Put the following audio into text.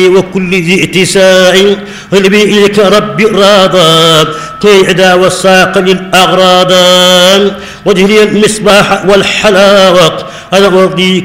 وكل ذي اتساع غلبي إليك ربي راضا كي عدا والساق للأغراض وجهلي المصباح والحلاوة أنا أرضيك